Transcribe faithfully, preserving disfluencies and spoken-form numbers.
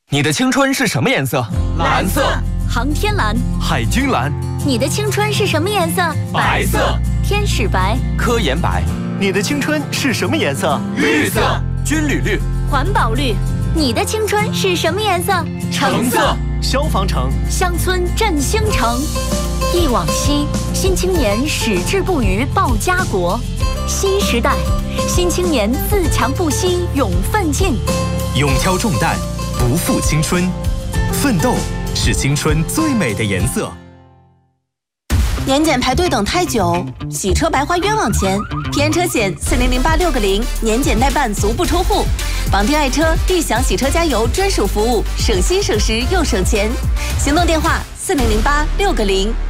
你的青春是什么颜色？ 蓝色。 航天蓝。 海军蓝。 你的青春是什么颜色？ 白色。 天使白。 科研白。 你的青春是什么颜色？ 绿色。 军旅绿。 环保绿。你的青春是什么颜色？ 橙色。 消防橙。 乡村振兴城。忆往昔，新青年矢志不渝报家国。新时代，新青年自强不息勇奋进。 勇挑重担，不负青春，奋斗是青春最美的颜色。 年检排队等太久，洗车白花冤枉钱。平安车险四零零八六个零，年检代办足不出户。绑定爱车，立享洗车加油专属服务，省心省时又省钱。行动电话四零零八六个零。